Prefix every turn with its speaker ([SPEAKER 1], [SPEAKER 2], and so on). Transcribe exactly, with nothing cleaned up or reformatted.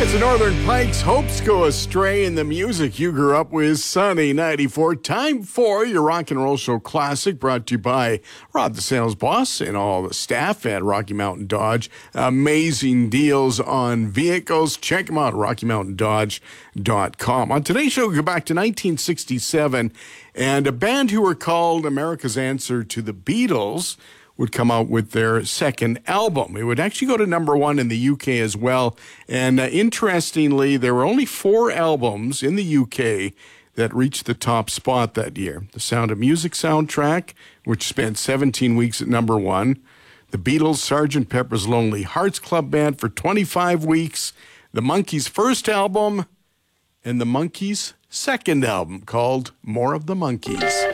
[SPEAKER 1] It's the Northern Pikes. Hopes go astray in the music you grew up with. Sunny ninety-four. Time for your rock and roll show classic, brought to you by Rod the Sales Boss and all the staff at Rocky Mountain Dodge. Amazing deals on vehicles. Check them out at rocky mountain dodge dot com. On today's show, we go back to nineteen sixty-seven, and a band who were called America's answer to the Beatles would come out with their second album. It would actually go to number one in the U K as well. And uh, interestingly, there were only four albums in the U K that reached the top spot that year. The Sound of Music soundtrack, which spent seventeen weeks at number one. The Beatles' Sergeant Pepper's Lonely Hearts Club Band for twenty-five weeks. The Monkees' first album, and the Monkees' second album called More of the Monkees.